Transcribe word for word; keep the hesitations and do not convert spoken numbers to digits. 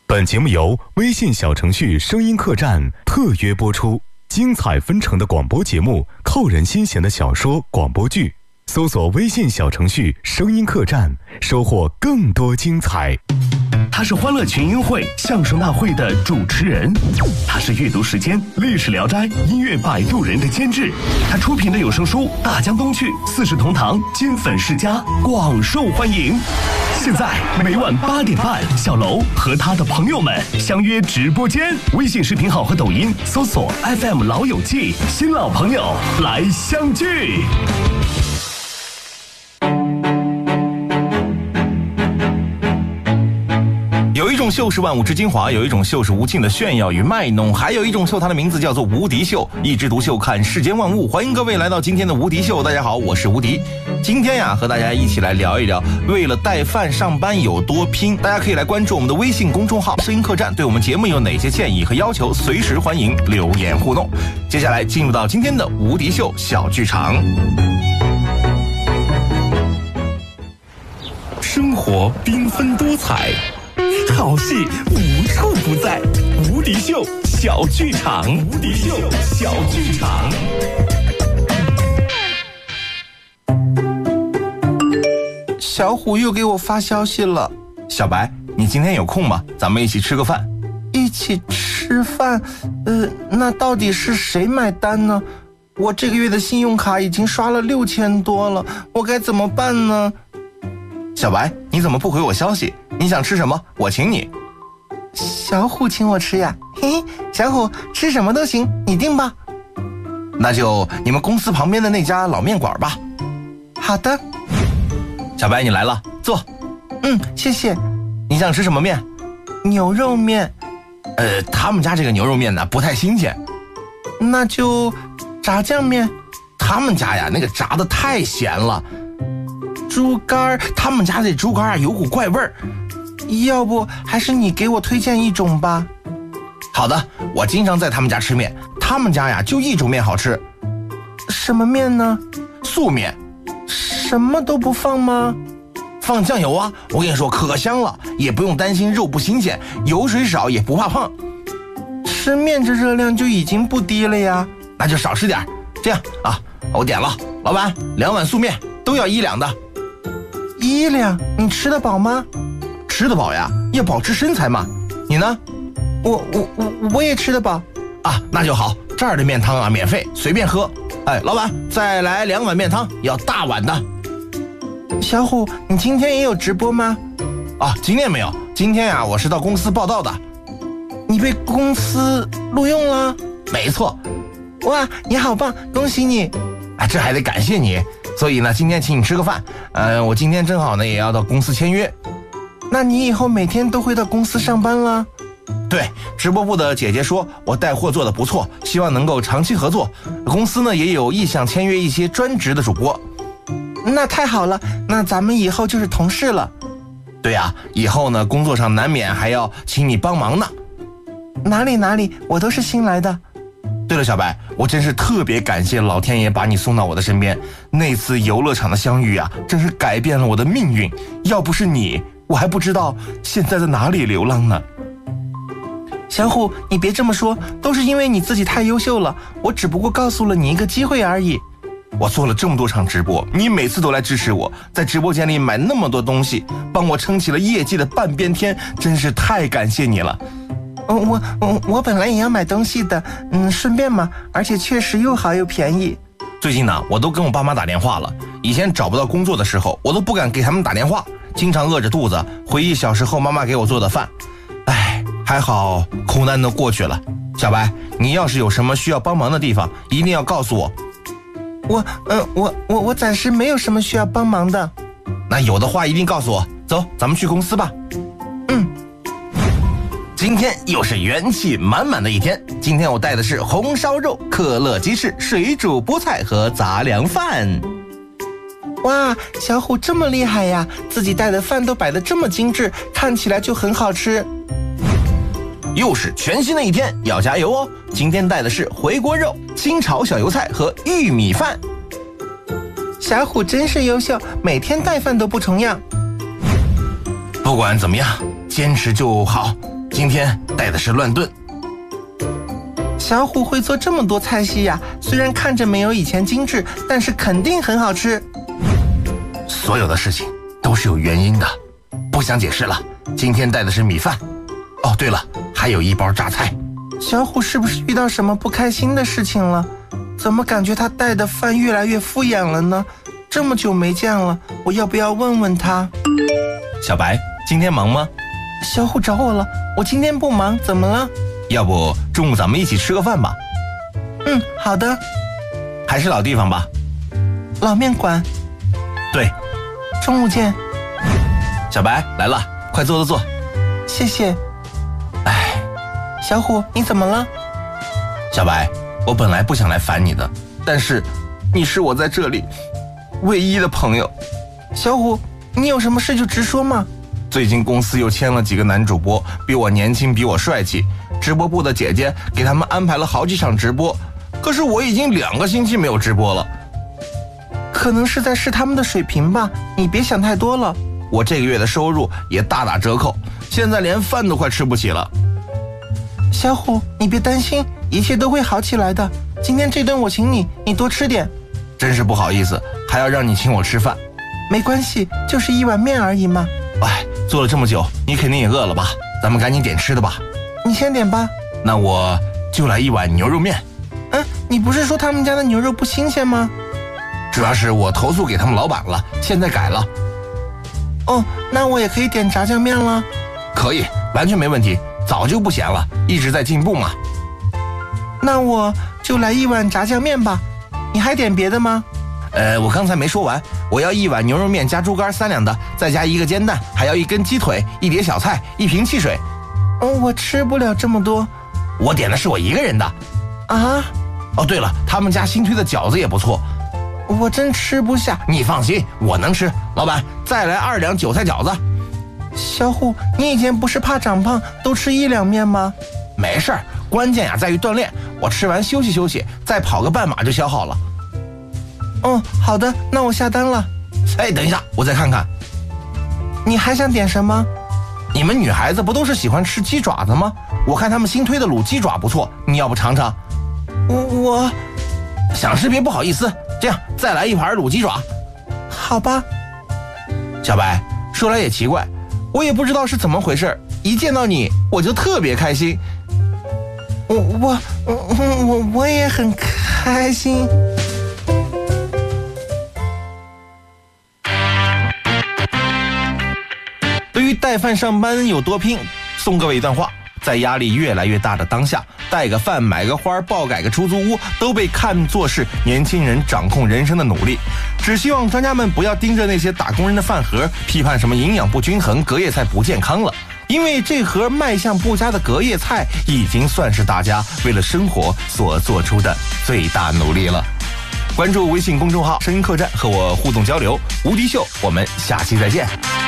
本节目由微信小程序声音客栈特约播出，精彩纷呈的广播节目，扣人心弦的小说广播剧，搜索微信小程序声音客栈，收获更多精彩。 他是欢乐群英会相声大会的主持人，他是阅读时间历史聊斋音乐摆渡人的监制，他出品的有声书《大江东去》四世同堂金粉世家广受欢迎。现在每晚八点半，小楼和他的朋友们相约直播间，微信视频号和抖音搜索 F M 老友记，新老朋友来相聚。 有一种秀是万物之精华，有一种秀是无尽的炫耀与卖弄，还有一种秀，它的名字叫做无敌秀。一枝独秀，看世间万物。欢迎各位来到今天的无敌秀。大家好，我是无敌。今天呀，和大家一起来聊一聊，为了带饭上班有多拼。大家可以来关注我们的微信公众号声音客栈，对我们节目有哪些建议和要求，随时欢迎留言互动。接下来进入到今天的无敌秀小剧场。 生活缤纷多彩，好戏无处不在，无敌秀小剧场，无敌秀小剧场。 小虎又给我发消息了，小白，你今天有空吗？咱们一起吃个饭。 一起吃饭？呃，那到底是谁买单呢？我这个月的信用卡已经刷了六千多了，我该怎么办呢？ 小白，你怎么不回我消息？你想吃什么？我请你。 小虎请我吃呀？嘿嘿，小虎吃什么都行，你定吧。 那就你们公司旁边的那家老面馆吧。 好的。 小白，你来了，坐。 嗯，谢谢。 你想吃什么面？ 牛肉面。 呃，他们家这个牛肉面呢不太新鲜。 那就炸酱面。 他们家呀那个炸的太咸了。 猪肝， 他们家这猪肝啊有股怪味儿。 要不还是你给我推荐一种吧。 好的，我经常在他们家吃面，他们家呀就一种面好吃。 什么面呢？ 素面。 什么都不放吗？ 放酱油啊，我跟你说可香了，也不用担心肉不新鲜，油水少也不怕胖。 吃面这热量就已经不低了呀。 那就少吃点。这样啊，我点了，老板两碗素面，都要一两的。 一两？你吃得饱吗？ 吃得饱呀，要保持身材嘛。你呢？ 我我我我也吃得饱。 啊，那就好，这儿的面汤啊免费，随便喝。哎，老板再来两碗面汤，要大碗的。 小虎，你今天也有直播吗？ 啊，今天没有，今天呀、啊、我是到公司报道的。 你被公司录用了？ 没错。 哇，你好棒，恭喜你。 啊，这还得感谢你。所以呢，今天请你吃个饭。呃，我今天正好呢也要到公司签约。 那你以后每天都会到公司上班了？ 对，直播部的姐姐说我带货做得不错，希望能够长期合作。公司呢也有意向签约一些专职的主播。 那太好了，那咱们以后就是同事了。 对呀、啊，以后呢工作上难免还要请你帮忙呢。 哪里哪里，我都是新来的。 对了，小白，我真是特别感谢老天爷把你送到我的身边。那次游乐场的相遇啊，真是改变了我的命运。要不是你，我还不知道现在在哪里流浪呢。 小虎，你别这么说，都是因为你自己太优秀了，我只不过告诉了你一个机会而已。 我做了这么多场直播，你每次都来支持我，在直播间里买那么多东西，帮我撑起了业绩的半边天，真是太感谢你了。 嗯，我我我本来也要买东西的，嗯，顺便嘛，而且确实又好又便宜。 最近呢，我都跟我爸妈打电话了。以前找不到工作的时候，我都不敢给他们打电话，经常饿着肚子回忆小时候妈妈给我做的饭。唉，还好苦难都过去了。小白，你要是有什么需要帮忙的地方，一定要告诉我。 我，嗯、呃，我我我暂时没有什么需要帮忙的。 那有的话一定告诉我。走，咱们去公司吧。 嗯。 今天又是元气满满的一天。今天我带的是红烧肉、可乐鸡翅、水煮菠菜和杂粮饭。 哇，小虎这么厉害呀！自己带的饭都摆得这么精致，看起来就很好吃。 又是全新的一天，要加油哦！今天带的是回锅肉、清炒小油菜和玉米饭。 小虎真是优秀，每天带饭都不重样。 不管怎么样，坚持就好。 今天带的是乱炖。 小虎会做这么多菜系呀，虽然看着没有以前精致，但是肯定很好吃。 所有的事情都是有原因的，不想解释了。今天带的是米饭。哦，对了，还有一包榨菜。 小虎是不是遇到什么不开心的事情了？怎么感觉他带的饭越来越敷衍了呢？这么久没见了，我要不要问问他？ 小白，今天忙吗？ 小虎找我了，我今天不忙，怎么了？ 要不中午咱们一起吃个饭吧？ 嗯，好的。 还是老地方吧。 老面馆。 对。 中午见。 小白来了，快坐坐坐。 谢谢。 哎， 小虎，你怎么了？ 小白，我本来不想来烦你的，但是你是我在这里唯一的朋友。 小虎，你有什么事就直说嘛。 最近公司又签了几个男主播，比我年轻，比我帅气。直播部的姐姐给他们安排了好几场直播，可是我已经两个星期没有直播了。 可能是在试他们的水平吧，你别想太多了。 我这个月的收入也大打折扣，现在连饭都快吃不起了。 小虎，你别担心，一切都会好起来的。今天这顿我请你，你多吃点。 真是不好意思，还要让你请我吃饭。 没关系，就是一碗面而已嘛。 哎，做了这么久，你肯定也饿了吧？咱们赶紧点吃的吧。 你先点吧。 那我就来一碗牛肉面。 嗯，你不是说他们家的牛肉不新鲜吗？ 主要是我投诉给他们老板了，现在改了。 哦，那我也可以点炸酱面了。 可以，完全没问题，早就不咸了，一直在进步嘛。 那我就来一碗炸酱面吧。你还点别的吗？ 呃，我刚才没说完，我要一碗牛肉面加猪肝三两的，再加一个煎蛋，还要一根鸡腿，一碟小菜，一瓶汽水。 哦，我吃不了这么多。 我点的是我一个人的。 啊？ 哦，对了，他们家新推的饺子也不错。 我真吃不下。 你放心，我能吃。老板，再来二两韭菜饺子。 小虎，你以前不是怕长胖，都吃一两面吗？ 没事儿，关键呀在于锻炼。我吃完休息休息，再跑个半马就消耗了。 哦，好的，那我下单了。 哎，等一下，我再看看。 你还想点什么？ 你们女孩子不都是喜欢吃鸡爪子吗？我看他们新推的卤鸡爪不错，你要不尝尝？ 我我想吃别不好意思，这样再来一盘卤鸡爪。 好吧。 小白，说来也奇怪，我也不知道是怎么回事，一见到你我就特别开心。 我我我我我也很开心。 对于带饭上班有多拼，送各位一段话：在压力越来越大的当下，带个饭、买个花、爆改个出租屋，都被看作是年轻人掌控人生的努力。只希望专家们不要盯着那些打工人的饭盒，批判什么营养不均衡、隔夜菜不健康了。因为这盒卖相不佳的隔夜菜，已经算是大家为了生活所做出的最大努力了。关注微信公众号“声音客栈”，和我互动交流。无敌秀，我们下期再见。